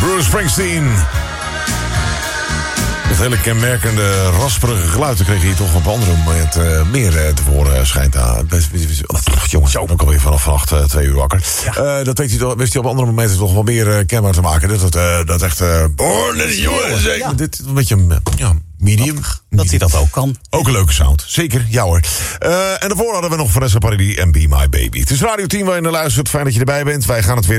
Bruce Springsteen. Het hele kenmerkende, rasperige geluid kreeg je toch op andere moment meer te horen schijnt. Jongens, ook alweer vanaf 2 uur wakker. Ja. Dat wist hij op andere momenten toch wel meer kenbaar te maken. Dat echt... Born in the USA. Ja. Dit een beetje medium. Dat hij dat ook kan. Ook een leuke sound. Zeker, ja hoor. En daarvoor hadden we nog Vanessa Paradis en Be My Baby. Het is Radio 10 waar je naar luistert. Fijn dat je erbij bent. Wij gaan het weer